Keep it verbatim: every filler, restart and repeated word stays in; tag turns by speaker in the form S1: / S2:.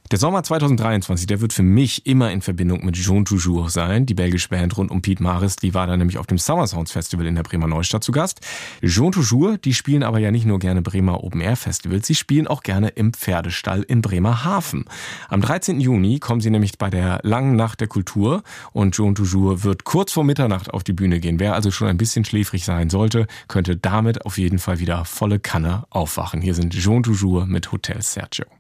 S1: Der Sommer zweitausenddreiundzwanzig, der wird für mich immer in Verbindung mit Jean Toujours sein. Die belgische Band rund um Piet Marist, die war da nämlich auf dem Summer Sounds Festival in der Bremer Neustadt zu Gast. Jean Toujours, die spielen aber ja nicht nur gerne Bremer Open Air Festivals, sie spielen auch gerne im Pferdestall in Bremerhaven. Am dreizehnten Juni kommen sie nämlich bei der langen Nacht der Kultur und Jean Toujours wird kurz vor Mitternacht auf die Bühne gehen. Wer also schon ein bisschen schläfrig sein sollte, könnte damit auf jeden Fall wieder volle Kanne aufwachen. Hier sind Jean Toujours mit Hotel Sergio.